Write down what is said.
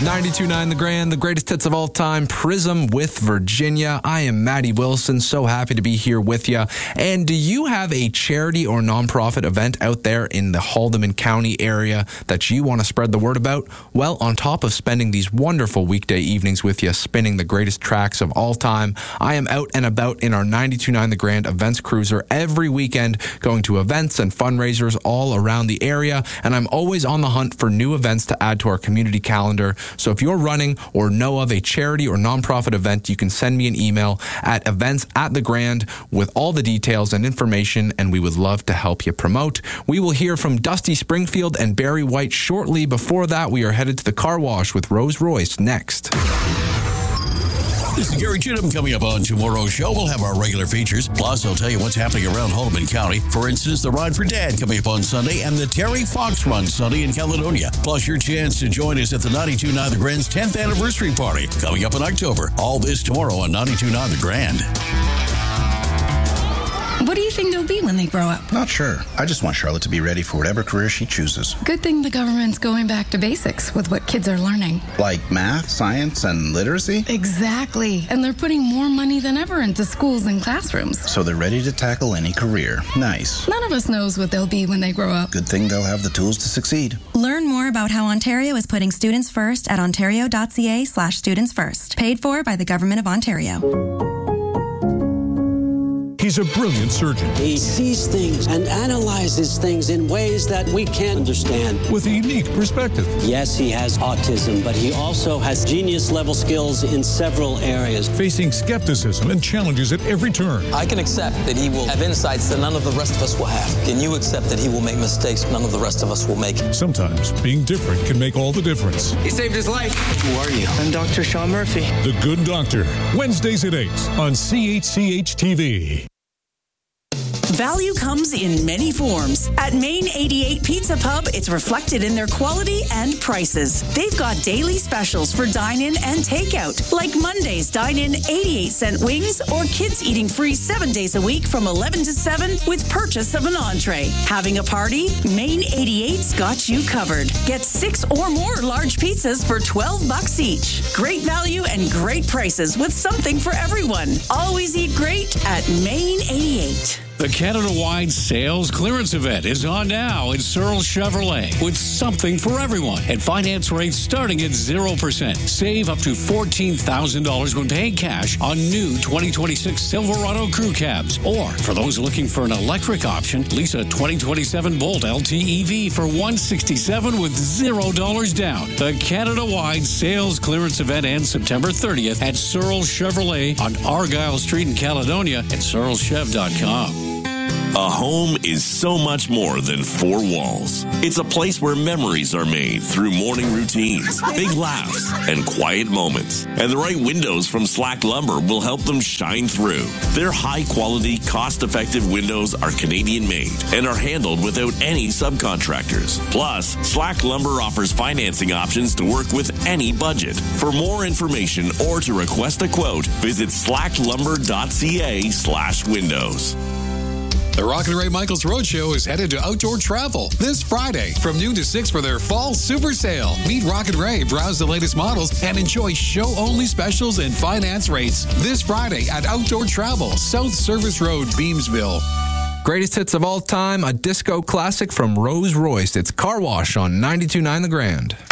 92.9 The Grand, the greatest hits of all time, Prism with Virginia. I am Maddie Wilson, so happy to be here with you. And do you have a charity or nonprofit event out there in the Haldimand County area that you want to spread the word about? Well, on top of spending these wonderful weekday evenings with you, spinning the greatest tracks of all time, I am out and about in our 92.9 The Grand events cruiser every weekend, going to events and fundraisers all around the area. And I'm always on the hunt for new events to add to our community calendar. So if you're running or know of a charity or nonprofit event, you can send me an email at events@thegrand with all the details and information, and we would love to help you promote. We will hear from Dusty Springfield and Barry White shortly. Before that, we are headed to the car wash with Rose Royce next. This is Gary Chittum. Coming up on tomorrow's show, we'll have our regular features. Plus, I'll tell you what's happening around Haldimand County. For instance, the Ride for Dad coming up on Sunday and the Terry Fox Run Sunday in Caledonia. Plus, your chance to join us at the 92.9 The Grand's 10th anniversary party coming up in October. All this tomorrow on 92.9 The Grand. What do you think they'll be when they grow up? Not sure. I just want Charlotte to be ready for whatever career she chooses. Good thing the government's going back to basics with what kids are learning. Like math, science, and literacy? Exactly. And they're putting more money than ever into schools and classrooms. So they're ready to tackle any career. Nice. None of us knows what they'll be when they grow up. Good thing they'll have the tools to succeed. Learn more about how Ontario is putting students first at ontario.ca/students first. Paid for by the Government of Ontario. He's a brilliant surgeon. He sees things and analyzes things in ways that we can't understand. With a unique perspective. Yes, he has autism, but he also has genius-level skills in several areas. Facing skepticism and challenges at every turn. I can accept that he will have insights that none of the rest of us will have. Can you accept that he will make mistakes none of the rest of us will make? Sometimes being different can make all the difference. He saved his life. Who are you? I'm Dr. Sean Murphy. The Good Doctor. Wednesdays at 8 on CHCH TV. Value comes in many forms. At Main 88 Pizza Pub, it's reflected in their quality and prices. They've got daily specials for dine-in and takeout, like Monday's dine-in 88-cent wings or kids eating free 7 days a week from 11 to 7 with purchase of an entree. Having a party? Main 88's got you covered. Get 6 or more large pizzas for $12 each. Great value and great prices with something for everyone. Always eat great at Main 88. The Canada-wide sales clearance event is on now at Searle Chevrolet with something for everyone and finance rates starting at 0%. Save up to $14,000 when paying cash on new 2026 Silverado crew cabs. Or for those looking for an electric option, lease a 2027 Bolt LTEV for $167 with $0 down. The Canada-wide sales clearance event ends September 30th at Searle Chevrolet on Argyle Street in Caledonia and searlechev.com. A home is so much more than four walls. It's a place where memories are made through morning routines, big laughs, and quiet moments. And the right windows from Slack Lumber will help them shine through. Their high-quality, cost-effective windows are Canadian-made and are handled without any subcontractors. Plus, Slack Lumber offers financing options to work with any budget. For more information or to request a quote, visit slacklumber.ca/windows. The Rocket Ray Michaels Roadshow is headed to Outdoor Travel this Friday from noon to 6 for their fall super sale. Meet Rocket Ray, browse the latest models, and enjoy show-only specials and finance rates this Friday at Outdoor Travel, South Service Road, Beamsville. Greatest hits of all time, a disco classic from Rose Royce. It's Car Wash on 92.9 The Grand.